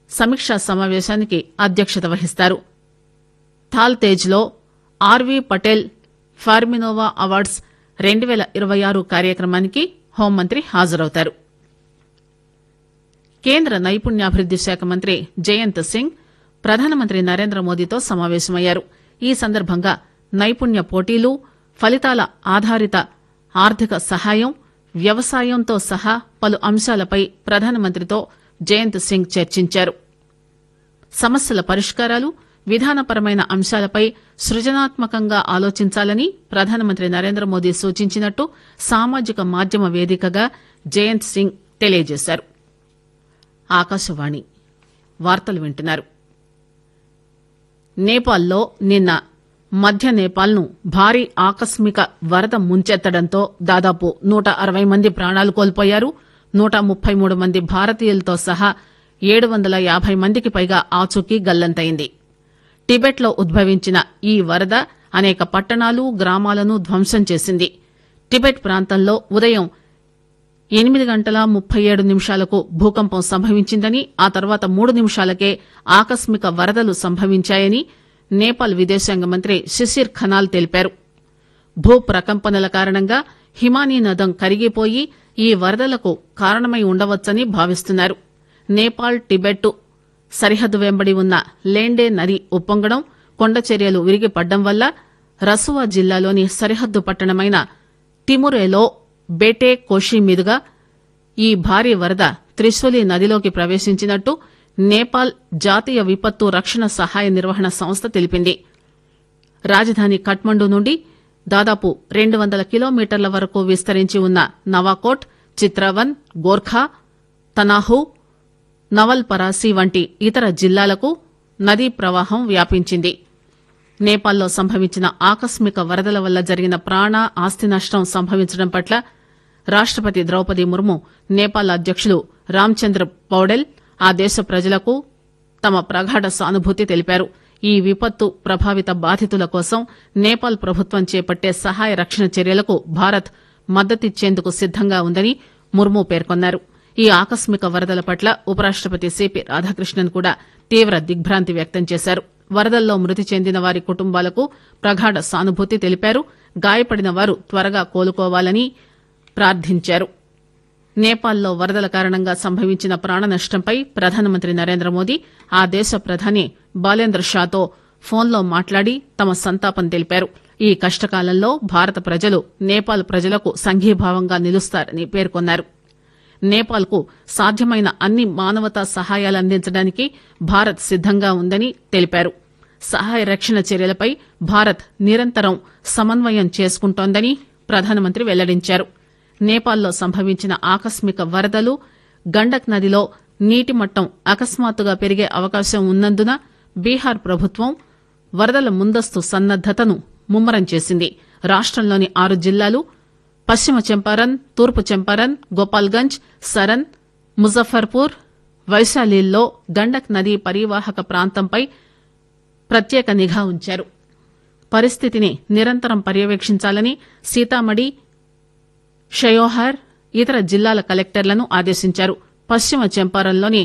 సమీక్షా సమావేశానికి అధ్యక్షత వహిస్తారు. థాల్తేజ్ లో ఆర్వీ పటేల్ ఫార్మినోవా అవార్డ్స్ 2026 కార్యక్రమానికి హోంమంత్రి హాజరవుతారు. కేంద్ర నైపుణ్యాభివృద్ది శాఖ మంత్రి జయంత్ సింగ్ ప్రధానమంత్రి నరేంద్ర మోదీతో సమావేశమయ్యారు. ఈ సందర్భంగా నైపుణ్య పోటీలు, ఫలితాల ఆధారిత ఆర్థిక సహాయం, వ్యవసాయంతో సహా పలు అంశాలపై ప్రధానమంత్రితో జయంత్ సింగ్ చర్చించారు. సమస్యల పరిష్కారాలు, విధానపరమైన అంశాలపై సృజనాత్మకంగా ఆలోచించాలని ప్రధానమంత్రి నరేంద్ర మోదీ సూచించినట్టు సామాజిక మాధ్యమ వేదికగా జయంత్ సింగ్ తెలియజేశారు. ఆకాశవాణి వార్తలు వింటున్నారు. నేపాల్లో నిన్న మధ్య నేపాల్ను భారీ ఆకస్మిక వరద ముంచెత్తడంతో దాదాపు 160 మంది ప్రాణాలు కోల్పోయారు. 133 మంది భారతీయులతో సహా 750 మందికి పైగా ఆచూకీ గల్లంతైంది. టిబెట్ లో ఉద్భవించిన ఈ వరద అనేక పట్టణాలు, గ్రామాలను ధ్వంసం చేసింది. టిబెట్ ప్రాంతంలో ఉదయం 8:37 భూకంపం సంభవించిందని, ఆ తర్వాత 3 నిమిషాలకే ఆకస్మిక వరదలు సంభవించాయని నేపాల్ విదేశాంగ మంత్రి శిశిర్ ఖనాల్ తెలిపారు. భూ ప్రకంపనల కారణంగా హిమానీ నదం కరిగిపోయి ఈ వరదలకు కారణమై ఉండవచ్చని భావిస్తున్నారు. నేపాల్ టిబెట్ సరిహద్దు వెంబడి ఉన్న లేండే నది ఉప్పొంగడం, కొండచర్యలు విరిగిపడ్డం వల్ల రసువా జిల్లాలోని సరిహద్దు పట్టణమైన తిమురేలో బేటే కోషి మీదుగా ఈ భారీ వరద త్రిశూలి నదిలోకి ప్రవేశించినట్టు నేపాల్ జాతీయ విపత్తు రక్షణ సహాయ నిర్వహణ సంస్థ తెలిపింది. రాజధాని కఠ్మండు నుండి దాదాపు 200 కిలోమీటర్ల వరకు విస్తరించి ఉన్న నవాకోట్, చిత్రవన్, గోర్ఖా, తనాహు, నవల్ పరాసి వంటి ఇతర జిల్లాలకు నదీ ప్రవాహం వ్యాపించింది. నేపాల్లో సంభవించిన ఆకస్మిక వరదల వల్ల జరిగిన ప్రాణ, ఆస్తి నష్టం సంభవించడం పట్ల రాష్టపతి ద్రౌపది ముర్ము, నేపాల్ అధ్యకులు రామ్చంద్ర పౌడెల్ ఆ దేశ ప్రజలకు తమ ప్రగాఢ సానుభూతి తెలిపారు. ఈ విపత్తు ప్రభావిత బాధితుల కోసం నేపాల్ ప్రభుత్వం చేపట్టే సహాయ రక్షణ చర్యలకు భారత్ మద్దతిచ్చేందుకు సిద్దంగా ఉందని ముర్ము పేర్కొన్నారు. ఈ ఆకస్మిక వరదల పట్ల ఉపరాష్టపతి సిపి రాధాకృష్ణన్ కూడా తీవ్ర దిగ్భ్రాంతి వ్యక్తం చేశారు. వరదల్లో మృతి చెందిన వారి కుటుంబాలకు ప్రగాఢ సానుభూతి తెలిపారు. గాయపడిన వారు త్వరగా కోలుకోవాలని ప్రార్థించారు. నేపాల్లో వరదల కారణంగా సంభవించిన ప్రాణ నష్టంపై ప్రధానమంత్రి నరేంద్ర మోదీ ఆ దేశ ప్రధాని బాలేంద్ర షాతో ఫోన్లో మాట్లాడి తమ సంతాపం తెలిపారు. ఈ కష్టకాలంలో భారత ప్రజలు నేపాల్ ప్రజలకు సంఘీభావంగా నిలుస్తారని పేర్కొన్నారు. నేపాల్ కు సాధ్యమైన అన్ని మానవతా సహాయాలందించడానికి భారత్ సిద్దంగా ఉందని తెలిపారు. సహాయ రక్షణ చర్యలపై భారత్ నిరంతరం సమన్వయం చేసుకుంటోందని ప్రధానమంత్రి వెల్లడించారు. నేపాల్లో సంభవించిన ఆకస్మిక వరదలు, గండక్ నదిలో నీటి మట్టం అకస్మాత్తుగా పెరిగే అవకాశం ఉన్నందున బీహార్ ప్రభుత్వం వరదల ముందస్తు సన్నద్దతను ముమ్మరం చేసింది. రాష్టంలోని 6 జిల్లాలు పశ్చిమ చంపారన్, తూర్పు చంపారన్, గోపాల్గంజ్, సరన్, ముజఫర్పూర్, వైశాలిల్లో గండక్ నదీ పరీవాహక ప్రాంతంపై ప్రత్యేక నిఘా ఉంచారు. పరిస్థితిని నిరంతరం పర్యవేక్షించాలని సీతామఢి, షయోహార్, ఇతర జిల్లాల కలెక్టర్లను ఆదేశించారు. పశ్చిమ చంపారన్లోని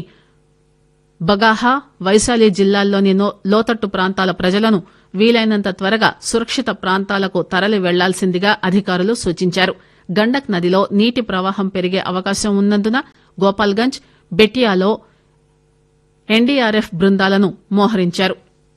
బగాహా, వైశాలి జిల్లాల్లోని లోతట్టు ప్రాంతాల ప్రజలను వీలైనంత త్వరగా సురక్షిత ప్రాంతాలకు తరలి వెళ్లాల్సిందిగా అధికారులు సూచించారు. గండక్ నదిలో నీటి ప్రవాహం పెరిగే అవకాశం ఉన్నందున గోపాల్గంజ్, బెటియాలో ఎన్డీఆర్ఎఫ్ బృందాలను మోహరించారు.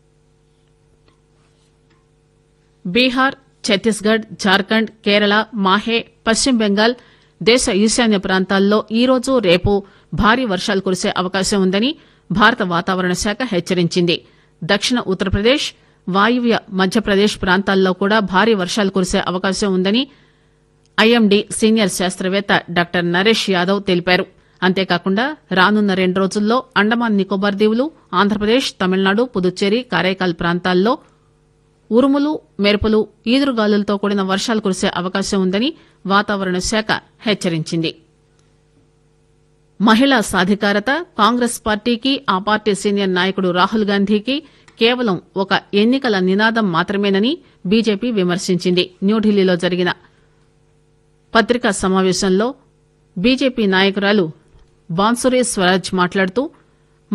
బీహార్, ఛత్తీస్గఢ్, జార్ఖండ్, కేరళ, మాహే, పశ్చిమ బెంగాల్, దేశ ఈశాన్య ప్రాంతాల్లో ఈరోజు, రేపు భారీ వర్షాలు కురిసే అవకాశం ఉందని భారత వాతావరణ శాఖ హెచ్చరించింది. దక్షిణ ఉత్తరప్రదేశ్, వాయువ్య మధ్యప్రదేశ్ ప్రాంతాల్లో కూడా భారీ వర్షాలు కురిసే అవకాశం ఉందని ఐఎండీ సీనియర్ శాస్త్రవేత్త డాక్టర్ నరేష్ యాదవ్ తెలిపారు. అంతేకాకుండా రానున్న 2 రోజుల్లో అండమాన్ నికోబార్ దీవులు, ఆంధ్రప్రదేశ్, తమిళనాడు, పుదుచ్చేరి, కారైకాల్ ప్రాంతాల్లో ఉరుములు, మెరుపులు, ఈదురుగాలులతో కూడిన వర్షాలు కురిసే అవకాశం ఉందని వాతావరణ శాఖ హెచ్చరించింది. మహిళా సాధికారత కాంగ్రెస్ పార్టీకి, ఆ పార్టీ సీనియర్ నాయకుడు రాహుల్ గాంధీకి కేవలం ఒక ఎన్నికల నినాదం మాత్రమేనని బీజేపీ విమర్శించింది. న్యూఢిల్లీలో జరిగిన పత్రికా సమావేశంలో బీజేపీ నాయకురాలు బాన్సురి స్వరాజ్ మాట్లాడుతూ